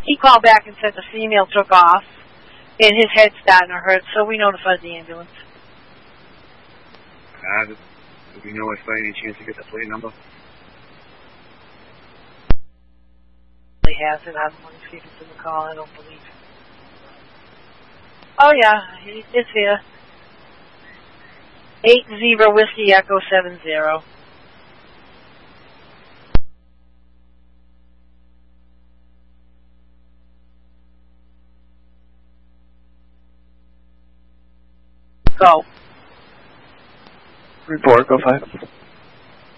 He called back and said the female took off, and his head's starting to hurt, so we notified the ambulance. Do we know if by any chance to get the plate number? He has it. I don't want to see if it's in the call. I don't believe it. Oh, yeah. It's here. 80 Whiskey Echo 70. Go. Report, go 5.